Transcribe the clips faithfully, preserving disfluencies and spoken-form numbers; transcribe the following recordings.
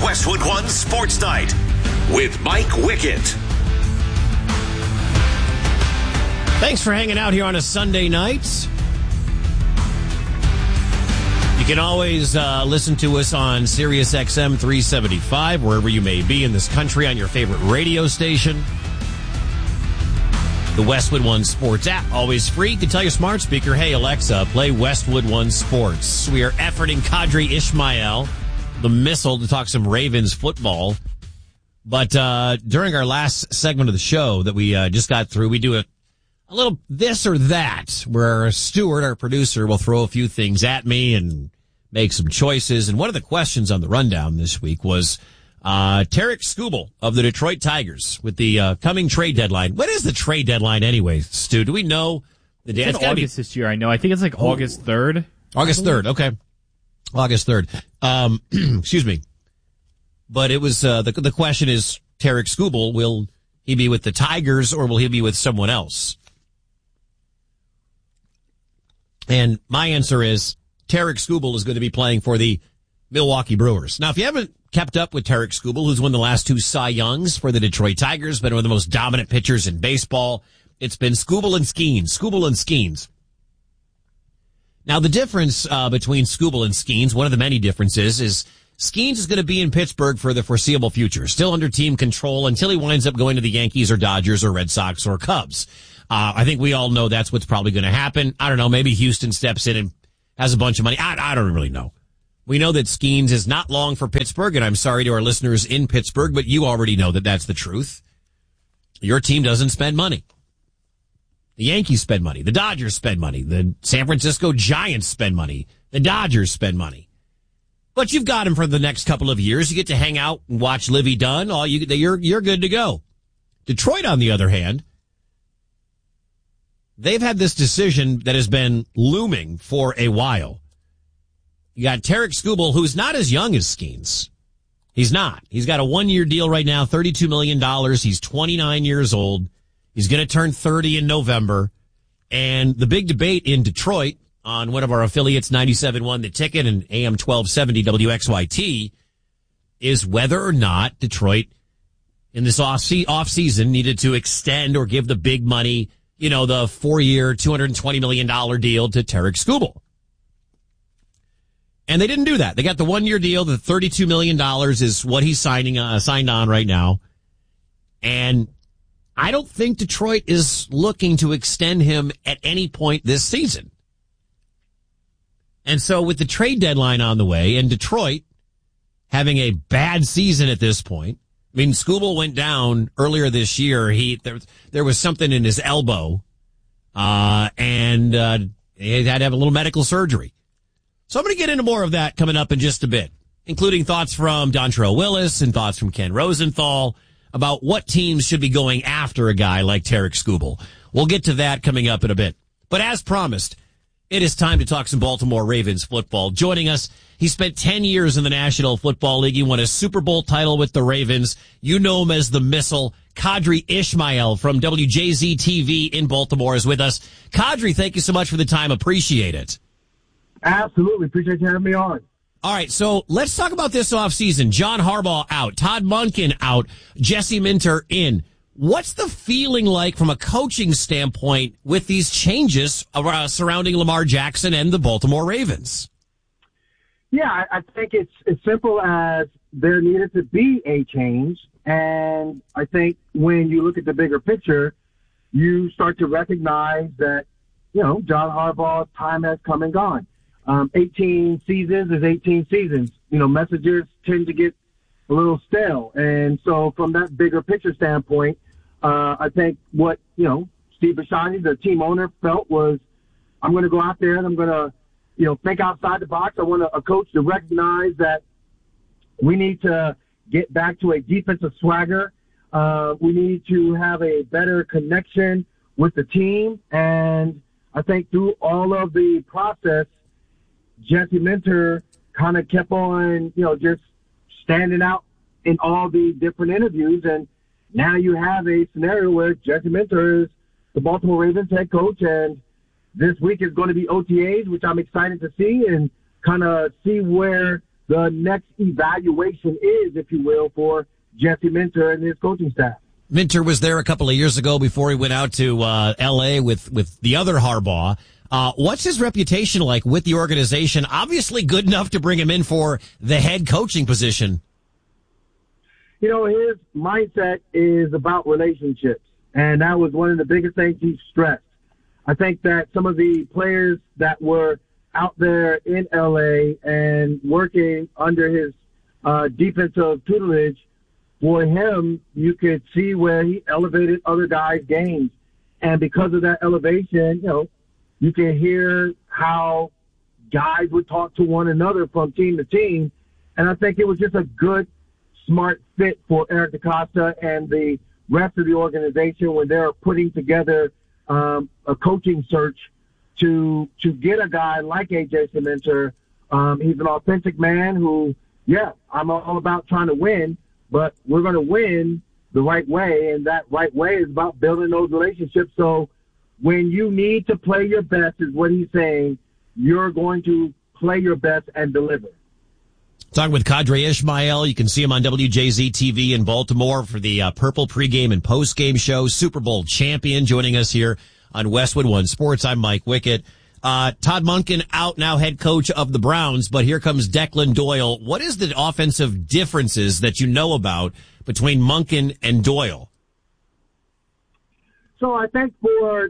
Westwood One Sports Night with Mike Wickett. Thanks for hanging out here on a Sunday night. You can always uh, listen to us on Sirius X M three seventy-five, wherever you may be in this country, on your favorite radio station. The Westwood One Sports app, always free. You can tell your smart speaker, hey, Alexa, play Westwood One Sports. We are efforting Kadri Ishmael, the missile, to talk some Ravens football. But uh during our last segment of the show that we uh, just got through, we do a, a little this or that, where Stuart, our producer, will throw a few things at me and make some choices. And one of the questions on the rundown this week was uh Tarik Skubal of the Detroit Tigers with the uh, coming trade deadline. When is the trade deadline anyway, Stu? Do we know the day? It's, it's August be... this year, I know. I think it's like oh. August third. August third, okay. August third. Um, excuse me. But it was, uh, the, the question is, Tarik Skubal, will he be with the Tigers or will he be with someone else? And my answer is, Tarik Skubal is going to be playing for the Milwaukee Brewers. Now, if you haven't kept up with Tarik Skubal, who's won the last two Cy Youngs for the Detroit Tigers, been one of the most dominant pitchers in baseball, it's been Skubal and Skeens, Skubal and Skeens. Now, the difference uh, between Skubal and Skeens, one of the many differences, is Skeens is going to be in Pittsburgh for the foreseeable future, still under team control until he winds up going to the Yankees or Dodgers or Red Sox or Cubs. Uh, I think we all know that's what's probably going to happen. I don't know. Maybe Houston steps in and has a bunch of money. I, I don't really know. We know that Skeens is not long for Pittsburgh, and I'm sorry to our listeners in Pittsburgh, but you already know that that's the truth. Your team doesn't spend money. The Yankees spend money. The Dodgers spend money. The San Francisco Giants spend money. The Dodgers spend money. But you've got him for the next couple of years. You get to hang out and watch Livy Dunn. All you, you're, you're good to go. Detroit, on the other hand, they've had this decision that has been looming for a while. You got Tarik Skubal, who's not as young as Skeens. He's not. He's got a one-year deal right now, thirty-two million dollars. He's twenty-nine years old. He's going to turn thirty in November. And the big debate in Detroit on one of our affiliates, ninety-seven point one The Ticket and A M twelve seventy W X Y T, is whether or not Detroit in this off season needed to extend or give the big money, you know, the four-year, two hundred twenty million dollars deal to Tarik Skubal. And they didn't do that. They got the one-year deal. The thirty-two million dollars is what he's signing, uh, signed on right now. And I don't think Detroit is looking to extend him at any point this season. And so with the trade deadline on the way and Detroit having a bad season at this point, I mean, Skubal went down earlier this year. He, there, there was something in his elbow, uh, and, uh, he had to have a little medical surgery. So I'm going to get into more of that coming up in just a bit, including thoughts from Dontrelle Willis and thoughts from Ken Rosenthal about what teams should be going after a guy like Tarik Skubal. We'll get to that coming up in a bit. But as promised, it is time to talk some Baltimore Ravens football. Joining us, he spent ten years in the National Football League. He won a Super Bowl title with the Ravens. You know him as the Missile. Kadri Ishmael from W J Z T V in Baltimore is with us. Kadri, thank you so much for the time. Appreciate it. Absolutely. Appreciate you having me on. All right, so let's talk about this offseason. John Harbaugh out, Todd Monken out, Jesse Minter in. What's the feeling like from a coaching standpoint with these changes uh, surrounding Lamar Jackson and the Baltimore Ravens? Yeah, I, I think it's as simple as there needed to be a change. And I think when you look at the bigger picture, you start to recognize that, you know, John Harbaugh's time has come and gone. Um, eighteen seasons is eighteen seasons. You know, messages tend to get a little stale. And so from that bigger picture standpoint, uh, I think what, you know, Steve Bisciotti, the team owner, felt was, I'm going to go out there and I'm going to, you know, think outside the box. I want a, a coach to recognize that we need to get back to a defensive swagger. Uh, we need to have a better connection with the team. And I think through all of the process, Jesse Minter kind of kept on, you know, just standing out in all the different interviews. And now you have a scenario where Jesse Minter is the Baltimore Ravens head coach. And this week is going to be O T As, which I'm excited to see and kind of see where the next evaluation is, if you will, for Jesse Minter and his coaching staff. Minter was there a couple of years ago before he went out to uh, L A with, with the other Harbaugh. Uh, what's his reputation like with the organization? Obviously good enough to bring him in for the head coaching position. You know, his mindset is about relationships, and that was one of the biggest things he stressed. I think that some of the players that were out there in L A and working under his uh, defensive tutelage, for him, you could see where he elevated other guys' games. And because of that elevation, you know, you can hear how guys would talk to one another from team to team. And I think it was just a good, smart fit for Eric DeCosta and the rest of the organization when they're putting together um, a coaching search to to get a guy like A J Minter. Um, he's an authentic man who, yeah, I'm all about trying to win, but we're going to win the right way, and that right way is about building those relationships. So when you need to play your best, is what he's saying, you're going to play your best and deliver. Talking with Qadry Ismail. You can see him on W J Z T V in Baltimore for the uh, Purple pregame and postgame show. Super Bowl champion joining us here on Westwood One Sports. I'm Mike Wickett. Uh, Todd Monken out now, head coach of the Browns, but here comes Declan Doyle. What is the offensive differences that you know about between Monken and Doyle? So I think for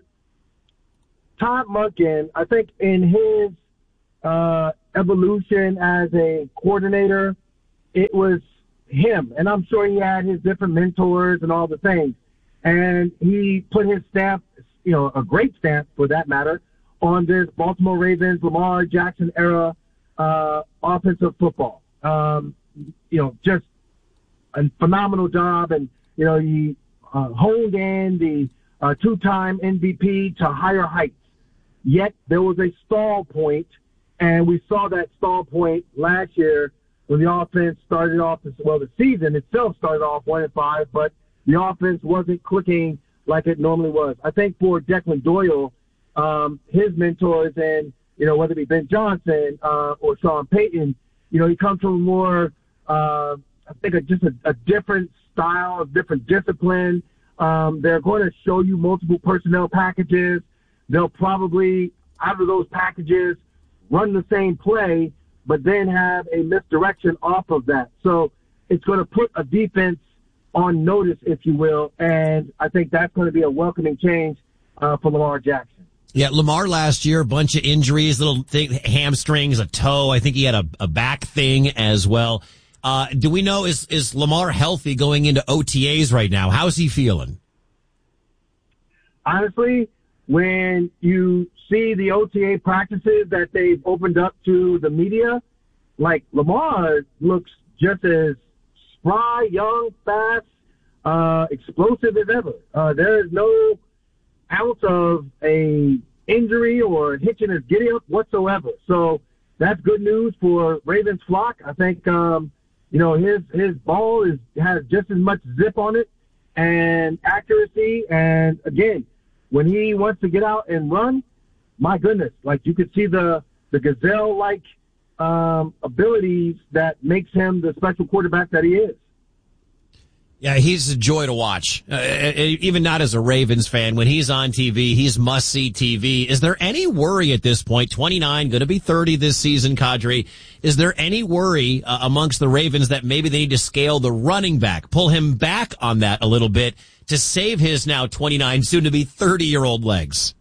Todd Monken, I think in his uh, evolution as a coordinator, it was him. And I'm sure he had his different mentors and all the things. And he put his stamp, you know, a great stamp for that matter, on this Baltimore Ravens, Lamar Jackson era uh, offensive football. Um, you know, just a phenomenal job. And, you know, he uh, honed in the uh, two-time M V P to higher heights. Yet there was a stall point, and we saw that stall point last year when the offense started off, well, the season itself started off one and five, but the offense wasn't clicking like it normally was. I think for Declan Doyle, um, his mentors, and, you know, whether it be Ben Johnson uh, or Sean Payton, you know, he comes from a more, uh, I think, a, just a, a different style, a different discipline. Um, they're going to show you multiple personnel packages. They'll probably, out of those packages, run the same play, but then have a misdirection off of that. So it's going to put a defense on notice, if you will, and I think that's going to be a welcoming change uh, for Lamar Jackson. Yeah, Lamar last year, a bunch of injuries, little thing, hamstrings, a toe. I think he had a, a back thing as well. Uh, do we know, is, is Lamar healthy going into O T As right now? How's he feeling? Honestly, when you see the O T A practices that they've opened up to the media, like, Lamar looks just as spry, young, fast, uh, explosive as ever. Uh, there is no ounce of a injury or hitch in his giddy up whatsoever. So that's good news for Ravens flock. I think, um, you know, his, his ball is, has just as much zip on it and accuracy. And again, when he wants to get out and run, my goodness, like, you could see the, the gazelle-like um, abilities that makes him the special quarterback that he is. Yeah, he's a joy to watch. Uh, even not as a Ravens fan, when he's on T V, he's must-see T V. Is there any worry at this point, twenty-nine, going to be thirty this season, Qadry, is there any worry uh, amongst the Ravens that maybe they need to scale the running back, pull him back on that a little bit to save his now twenty-nine, soon-to-be thirty-year-old legs?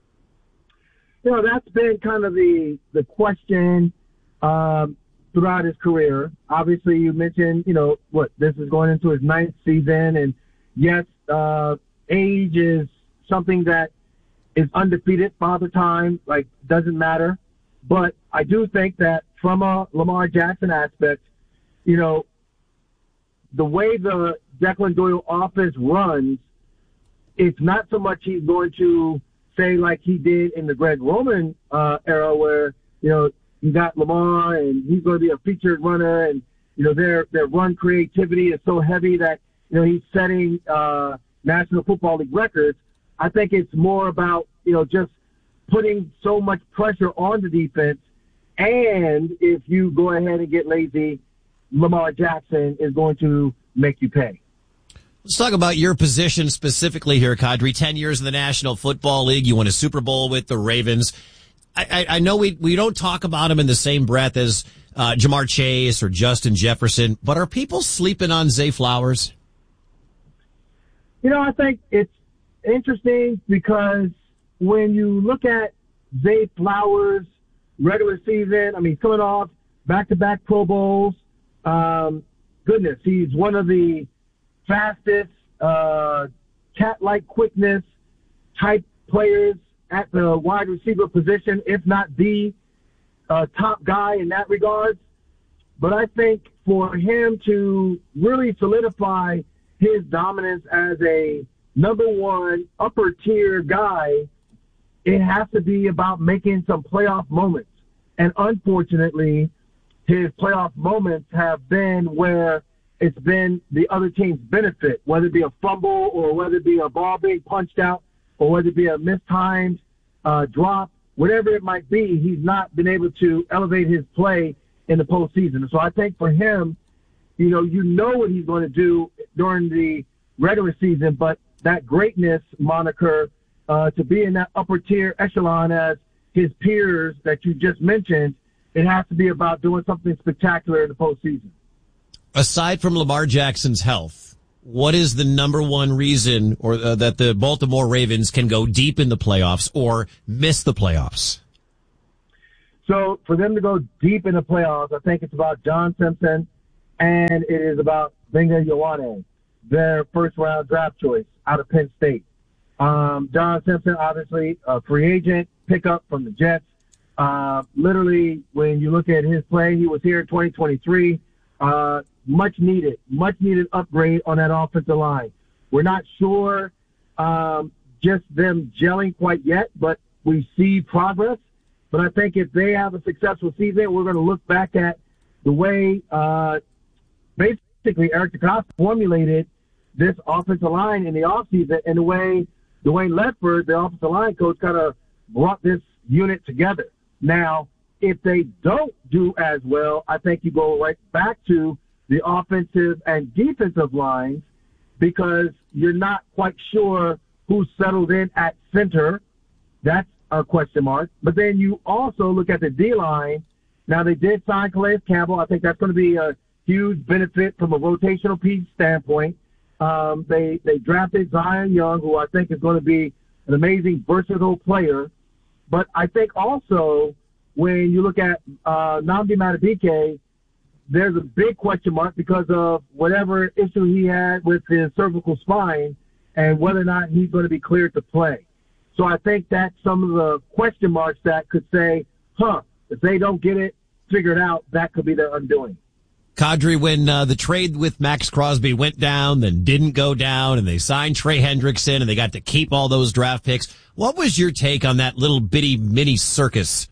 You know, that's been kind of the, the question um, throughout his career. Obviously, you mentioned, you know, what, this is going into his ninth season, and yes, uh, age is something that is undefeated father time, like, doesn't matter. But I do think that from a Lamar Jackson aspect, you know, the way the Declan Doyle offense runs, it's not so much he's going to say like he did in the Greg Roman uh, era where, you know, you got Lamar and he's going to be a featured runner, and, you know, their, their run creativity is so heavy that, you know, he's setting uh, National Football League records. I think it's more about, you know, just putting so much pressure on the defense And if you go ahead and get lazy, Lamar Jackson is going to make you pay. Let's talk about your position specifically here, Kadri. Ten years in the National Football League. You won a Super Bowl with the Ravens. I, I, I know we, we don't talk about him in the same breath as uh, Jamar Chase or Justin Jefferson, but are people sleeping on Zay Flowers? You know, I think it's interesting because when you look at Zay Flowers' regular season, I mean, coming off back-to-back Pro Bowls, um, goodness, he's one of the fastest, uh, cat-like quickness type players at the wide receiver position, if not the uh, top guy in that regard. But I think for him to really solidify his dominance as a number one upper tier guy, it has to be about making some playoff moments. And unfortunately, his playoff moments have been where it's been the other team's benefit, whether it be a fumble or whether it be a ball being punched out or whether it be a mistimed uh, drop, whatever it might be, he's not been able to elevate his play in the postseason. And so I think for him, you know, you know what he's going to do during the regular season, but that greatness moniker uh, to be in that upper tier echelon as his peers that you just mentioned, it has to be about doing something spectacular in the postseason. Aside from Lamar Jackson's health, what is the number one reason or uh, that the Baltimore Ravens can go deep in the playoffs or miss the playoffs? So for them to go deep in the playoffs, I think it's about John Simpson and it is about Benga Ioane, their first-round draft choice out of Penn State. Um, John Simpson, obviously, a free agent pickup from the Jets. Uh, literally, when you look at his play, he was here in twenty twenty-three. Uh, much needed, much needed upgrade on that offensive line. We're not sure um, just them gelling quite yet, but we see progress. But I think if they have a successful season, we're going to look back at the way uh, basically Eric DeCosta formulated this offensive line in the offseason and the way Dwayne Ledford, the offensive line coach, kind of brought this unit together. Now, if they don't do as well, I think you go right back to the offensive and defensive lines because you're not quite sure who's settled in at center. That's a question mark. But then you also look at the D-line. Now, they did sign Calais Campbell. I think that's going to be a huge benefit from a rotational piece standpoint. Um, they, they drafted Zion Young, who I think is going to be an amazing, versatile player. But I think also when you look at uh, Nnamdi Madubuike, there's a big question mark because of whatever issue he had with his cervical spine and whether or not he's going to be cleared to play. So I think that's some of the question marks that could say, huh, if they don't get it figured out, that could be their undoing. Kadri, when uh, the trade with Max Crosby went down, then didn't go down, and they signed Trey Hendrickson, and they got to keep all those draft picks, what was your take on that little bitty mini circus?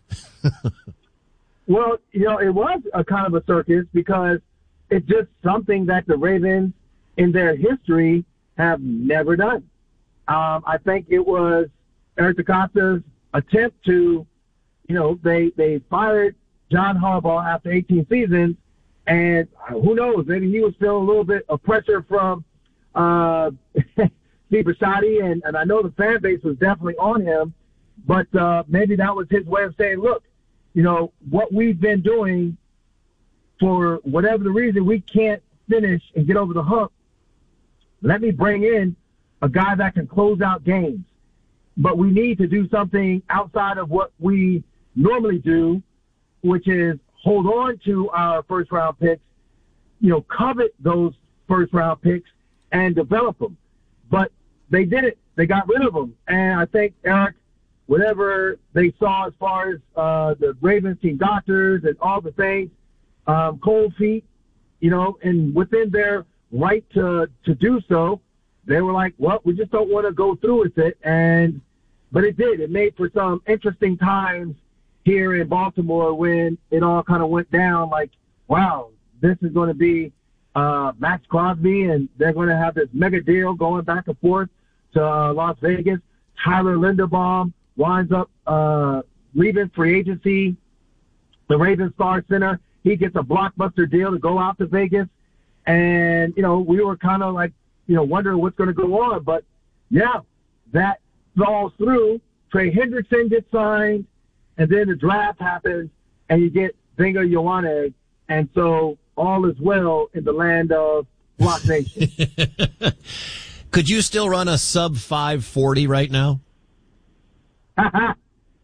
Well, you know, it was a kind of a circus because it's just something that the Ravens in their history have never done. Um, I think it was Eric DeCosta's attempt to, you know, they, they fired John Harbaugh after eighteen seasons, and who knows, maybe he was feeling a little bit of pressure from uh, Steve Bisciotti, and, and I know the fan base was definitely on him, but uh, maybe that was his way of saying, look, you know, what we've been doing for whatever the reason, we can't finish and get over the hump. Let me bring in a guy that can close out games. But we need to do something outside of what we normally do, which is hold on to our first-round picks, you know, covet those first-round picks and develop them. But they did it. They got rid of them. And I think, Eric, whatever they saw as far as uh, the Ravens team doctors and all the things, um, cold feet, you know, and within their right to, to do so, they were like, well, we just don't want to go through with it. And but it did. It made for some interesting times here in Baltimore when it all kind of went down like, wow, this is going to be uh, Max Crosby, and they're going to have this mega deal going back and forth to uh, Las Vegas. Tyler Linderbaum winds up uh, leaving free agency the Ravens star center. He gets a blockbuster deal to go out to Vegas. And, you know, we were kind of like, you know, wondering what's going to go on. But, yeah, that falls through. Trey Hendrickson gets signed, and then the draft happens, and you get Benga Ioane. And so all is well in the land of Block Nation. Could you still run a sub five forty right now? uh,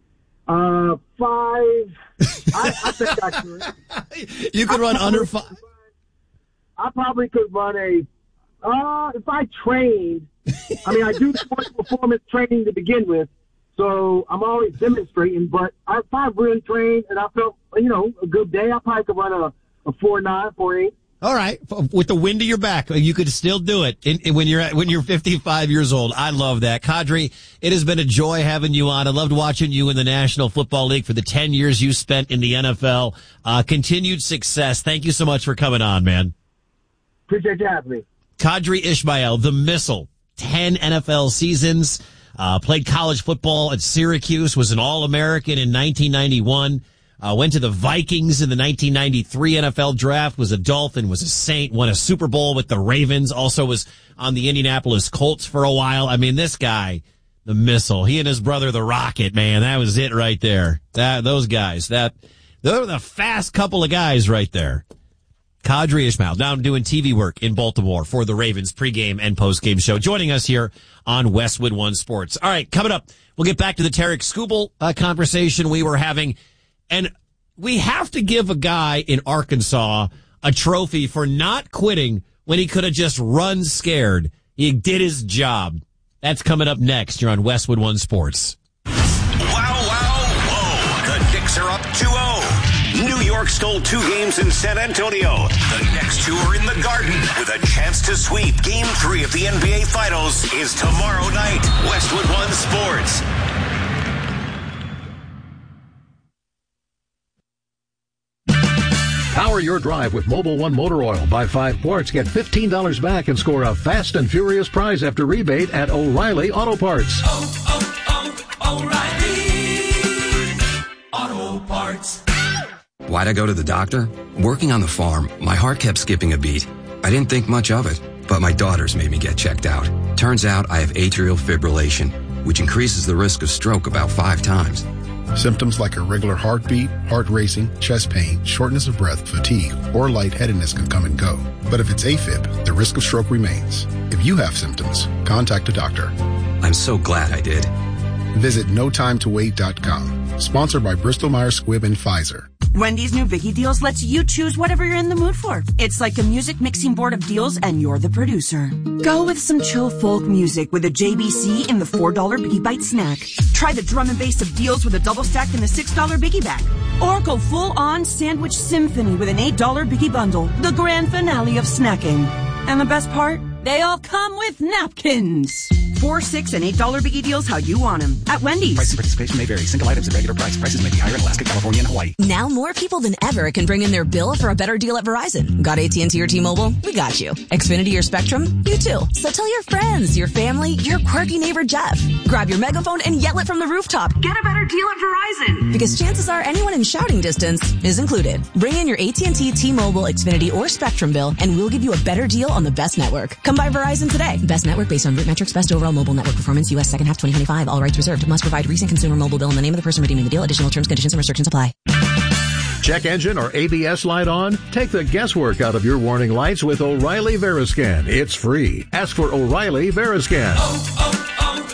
five. I, I think I could. You could run I under five. I probably could run a. Uh, if I trained, I mean, I do sports performance training to begin with, so I'm always demonstrating. But if I really trained and I felt, you know, a good day, I probably could run a, a four nine, four eight. All right, with the wind to your back, you could still do it in, in, when you're at, when you're fifty-five years old. I love that, Kadri. It has been a joy having you on. I loved watching you in the National Football League for the ten years you spent in the N F L. Uh, continued success. Thank you so much for coming on, man. Appreciate you having me. Kadri Ishmael, the Missile, ten N F L seasons, uh, played college football at Syracuse, was an All-American in nineteen ninety-one. Uh, went to the Vikings in the nineteen ninety-three N F L draft, was a Dolphin, was a Saint, won a Super Bowl with the Ravens, also was on the Indianapolis Colts for a while. I mean, this guy, the Missile, he and his brother, the Rocket, man, that was it right there. That, those guys, that, those were the fast couple of guys right there. Kadri Ishmael, now doing T V work in Baltimore for the Ravens pregame and postgame show, joining us here on Westwood One Sports. All right, coming up, we'll get back to the Tarik Skubal uh, conversation we were having. And we have to give a guy in Arkansas a trophy for not quitting when he could have just run scared. He did his job. That's coming up next. You're on Westwood One Sports. Wow, wow, whoa. The Knicks are up two oh. New York stole two games in San Antonio. The next two are in the Garden with a chance to sweep. Game three of the N B A Finals is tomorrow night. Westwood One Sports. Power your drive with Mobil One Motor Oil. Buy five quarts, get fifteen dollars back, and score a fast and furious prize after rebate at O'Reilly Auto Parts. Oh, oh, oh, O'Reilly Auto Parts. Why'd I go to the doctor? Working on the farm, my heart kept skipping a beat. I didn't think much of it, but my daughters made me get checked out. Turns out I have atrial fibrillation, which increases the risk of stroke about five times. Symptoms like irregular heartbeat, heart racing, chest pain, shortness of breath, fatigue, or lightheadedness can come and go. But if it's AFib, the risk of stroke remains. If you have symptoms, contact a doctor. I'm so glad I did. Visit no time to wait dot com. Sponsored by Bristol Myers Squibb and Pfizer. Wendy's new Biggie Deals lets you choose whatever you're in the mood for. It's like a music mixing board of deals, and you're the producer. Go with some chill folk music with a J B C in the four dollar Biggie Bite snack. Try the drum and bass of deals with a double stack in the six dollar Biggie Bag. Or go full-on sandwich symphony with an eight dollar Biggie Bundle, the grand finale of snacking. And the best part? They all come with napkins. Four, six, and eight dollar Biggie Deals how you want them at Wendy's. Price and participation may vary. Single items at regular price. Prices may be higher in Alaska, California, and Hawaii. Now more people than ever can bring in their bill for a better deal at Verizon. Got A T and T or T-Mobile? We got you. Xfinity or Spectrum? You too. So tell your friends, your family, your quirky neighbor Jeff. Grab your megaphone and yell it from the rooftop. Get a better deal at Verizon. Because chances are anyone in shouting distance is included. Bring in your A T and T, T-Mobile, Xfinity, or Spectrum bill, and we'll give you a better deal on the best network. Come by Verizon today. Best network based on root metrics, best overall mobile network performance, U S second half twenty twenty-five. All rights reserved. Must provide recent consumer mobile bill and the name of the person redeeming the deal. Additional terms, conditions, and restrictions apply. Check engine or A B S light on? Take the guesswork out of your warning lights with O'Reilly Veriscan. It's free. Ask for O'Reilly Veriscan. Oh,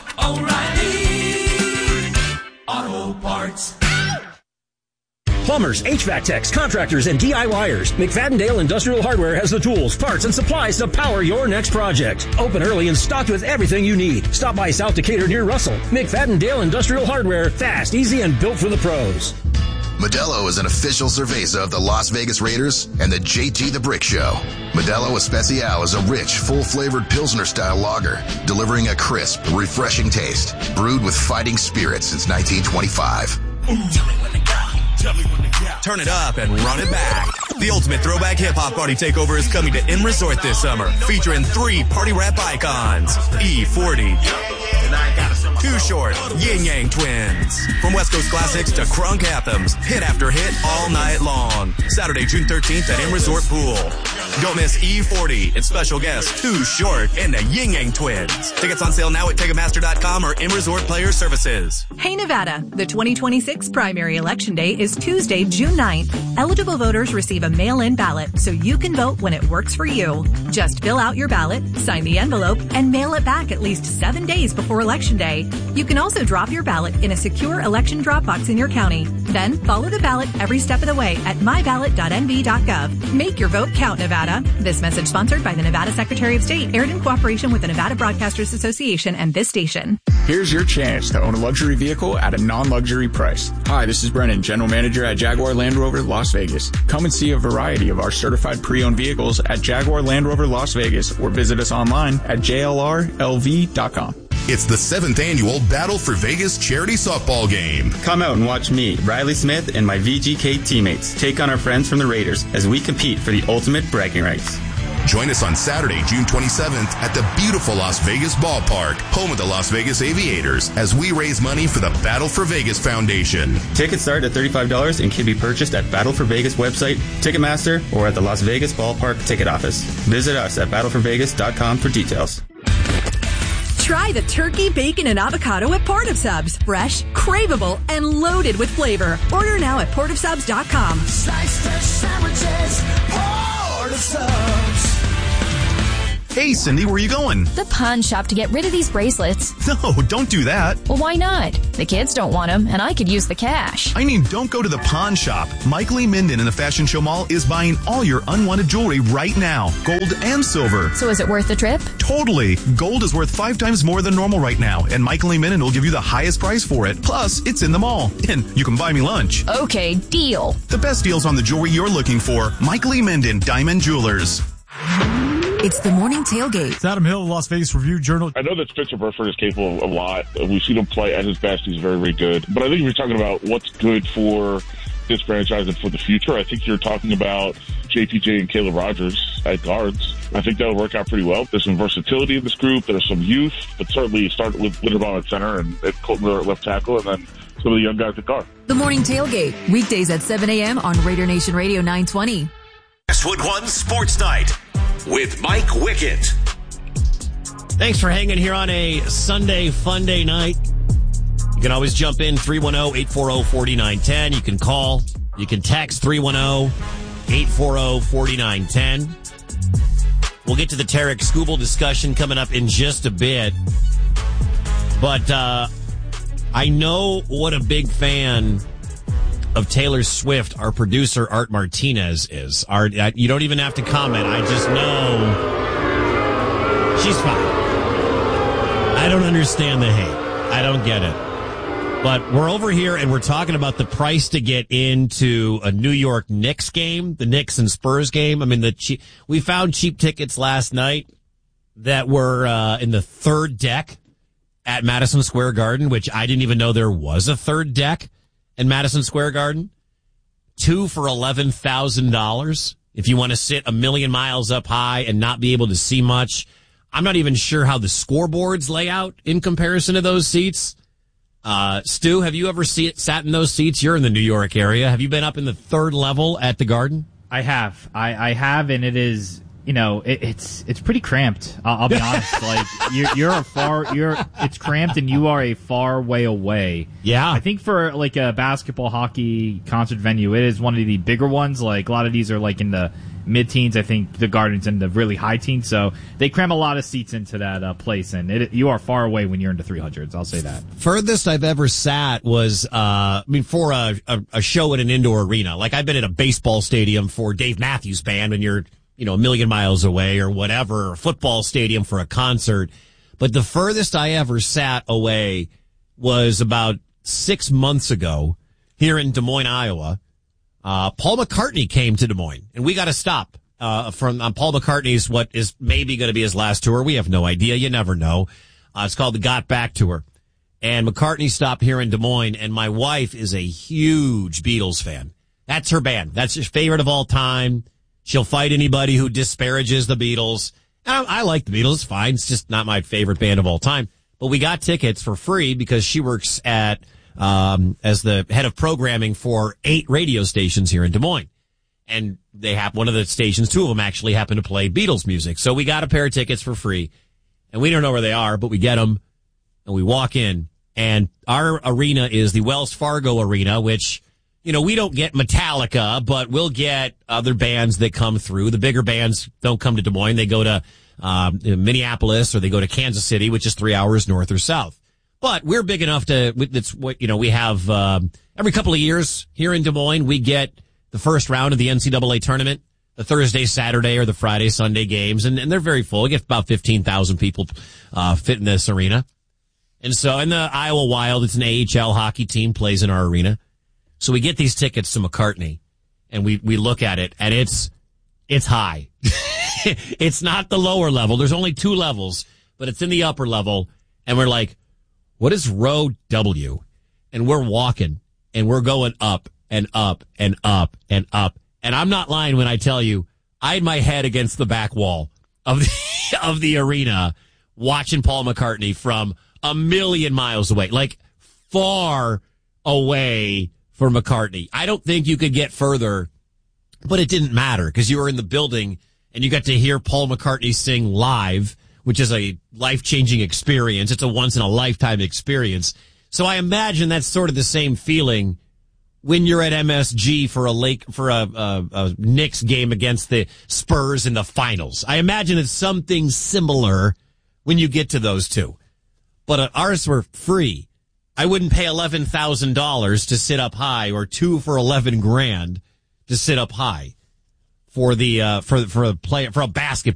oh, oh, O'Reilly Auto Parts. Plumbers, H V A C techs, contractors, and D I Y ers. McFadden-Dale Industrial Hardware has the tools, parts, and supplies to power your next project. Open early and stocked with everything you need. Stop by South Decatur near Russell. McFadden-Dale Industrial Hardware. Fast, easy, and built for the pros. Modelo is an official cerveza of the Las Vegas Raiders and the J T the Brick Show. Modelo Especial is a rich, full-flavored Pilsner-style lager, delivering a crisp, refreshing taste. Brewed with fighting spirit since nineteen twenty-five. Tell me when to go. Tell me when to go. Turn it up and run it back. The ultimate throwback hip-hop party takeover is coming to M Resort this summer, featuring three party rap icons. E forty. Too Short, Yin Yang Twins. From West Coast classics to crunk anthems, hit after hit all night long. Saturday, June thirteenth at M Resort Pool. Don't miss E forty and special guest Too Short and the Yin Yang Twins. Tickets on sale now at Ticketmaster dot com or M Resort Player Services. Hey Nevada, the twenty twenty-six primary election day is Tuesday, June ninth. Eligible voters receive a mail-in ballot so you can vote when it works for you. Just fill out your ballot, sign the envelope, and mail it back at least seven days before Election Day. You can also drop your ballot in a secure election drop box in your county. Then follow the ballot every step of the way at my ballot dot n v dot gov. Make your vote count, Nevada. This message sponsored by the Nevada Secretary of State, aired in cooperation with the Nevada Broadcasters Association and this station. Here's your chance to own a luxury vehicle at a non-luxury price. Hi, this is Brennan, General Manager at Jaguar Land Rover Las Vegas. Come and see a variety of our certified pre-owned vehicles at Jaguar Land Rover Las Vegas or visit us online at j l r l v dot com. It's the seventh annual Battle for Vegas charity softball game. Come out and watch me, Riley Smith, and my V G K teammates take on our friends from the Raiders as we compete for the ultimate bragging rights. Join us on Saturday, June twenty-seventh at the beautiful Las Vegas Ballpark, home of the Las Vegas Aviators, as we raise money for the Battle for Vegas Foundation. Tickets start at thirty-five dollars and can be purchased at Battle for Vegas website, Ticketmaster, or at the Las Vegas Ballpark ticket office. Visit us at battle for vegas dot com for details. Try the turkey, bacon, and avocado at Port of Subs. Fresh, craveable, and loaded with flavor. Order now at port of subs dot com. Slice fresh sandwiches, Port of Subs. Hey, Cindy, where are you going? The pawn shop to get rid of these bracelets. No, don't do that. Well, why not? The kids don't want them, and I could use the cash. I mean, don't go to the pawn shop. Mike Lee Minden in the Fashion Show Mall is buying all your unwanted jewelry right now, gold and silver. So is it worth the trip? Totally. Gold is worth five times more than normal right now, and Mike Lee Minden will give you the highest price for it. Plus, it's in the mall, and you can buy me lunch. Okay, deal. The best deals on the jewelry you're looking for. Mike Lee Minden, Diamond Jewelers. It's the morning tailgate. It's Adam Hill, Las Vegas Review-Journal. I know that Spencer Burford is capable of a lot. We've seen him play at his best. He's very, very good. But I think if you're talking about what's good for this franchise and for the future, I think you're talking about J P J and Caleb Rogers at guards. I think that'll work out pretty well. There's some versatility in this group. There's some youth, but certainly start with Linderbaum at center and Colton Miller at left tackle, and then some of the young guys at guard. The morning tailgate, weekdays at seven a.m. on Raider Nation Radio nine twenty. Westwood One Sports Night with Mike Wickett. Thanks for hanging here on a Sunday fun day night. You can always jump in three one zero, eight four zero, four nine one zero. You can call. You can text three one zero, eight four zero, four nine one zero. We'll get to the Tarek Skubal discussion coming up in just a bit. But uh, I know what a big fan of Taylor Swift, our producer, Art Martinez, is. Art, you don't even have to comment. I just know she's fine. I don't understand the hate. I don't get it. But we're over here and we're talking about the price to get into a New York Knicks game, the Knicks and Spurs game. I mean, the cheap, we found cheap tickets last night that were uh, in the third deck at Madison Square Garden, which I didn't even know there was a third deck in Madison Square Garden. Two for eleven thousand dollars. If you want to sit a million miles up high and not be able to see much. I'm not even sure how the scoreboards lay out in comparison to those seats. Uh, Stu, have you ever see it, sat in those seats? You're in the New York area. Have you been up in the third level at the Garden? I have. I, I have, and it is, you know, it, it's it's pretty cramped. I'll, I'll be honest. Like you're, you're a far, you're it's cramped, and you are a far way away. Yeah. I think for like a basketball, hockey concert venue, it is one of the bigger ones. Like a lot of these are like in the mid-teens. I think the Garden's in the really high teens, so they cram a lot of seats into that uh, place, and it, you are far away when you're into three hundreds. I'll say that. Furthest I've ever sat was, uh, I mean, for a, a, a show at an indoor arena. Like I've been at a baseball stadium for Dave Matthews Band when you're, you know, a million miles away or whatever, or a football stadium for a concert. But the furthest I ever sat away was about six months ago here in Des Moines, Iowa. Uh, Paul McCartney came to Des Moines, and we got to stop, uh, from, on Paul McCartney's, what is maybe going to be his last tour. We have no idea. You never know. Uh, it's called the Got Back Tour. And McCartney stopped here in Des Moines, and my wife is a huge Beatles fan. That's her band. That's her favorite of all time. She'll fight anybody who disparages the Beatles. I, I like the Beatles. Fine. It's just not my favorite band of all time. But we got tickets for free because she works at, um, as the head of programming for eight radio stations here in Des Moines. And they have one of the stations, two of them actually happen to play Beatles music. So we got a pair of tickets for free, and we don't know where they are, but we get them, and we walk in, and our arena is the Wells Fargo Arena, which, you know, we don't get Metallica, but we'll get other bands that come through. The bigger bands don't come to Des Moines. They go to um, Minneapolis, or they go to Kansas City, which is three hours north or south. But we're big enough to, it's what, you know, we have, um, every couple of years here in Des Moines, we get the first round of the N C double A tournament, the Thursday, Saturday, or the Friday, Sunday games, and, and they're very full. We get about fifteen thousand people uh fit in this arena. And so, in the Iowa Wild, it's an A H L hockey team, plays in our arena. So we get these tickets to McCartney, and we, we look at it, and it's, it's high. It's not the lower level. There's only two levels, but it's in the upper level, and we're like, what is row W? And we're walking, and we're going up, and up and up and up. And I'm not lying when I tell you, I had my head against the back wall of the, of the arena watching Paul McCartney from a million miles away, like far away from McCartney. I don't think you could get further, but it didn't matter because you were in the building and you got to hear Paul McCartney sing live, which is a life-changing experience. It's a once-in-a-lifetime experience. So I imagine that's sort of the same feeling when you're at M S G for a lake for a, a, a Knicks game against the Spurs in the finals. I imagine it's something similar when you get to those two. But uh, ours were free. I wouldn't pay eleven thousand dollars to sit up high, or two for eleven grand to sit up high for the uh, for for a play for a basketball.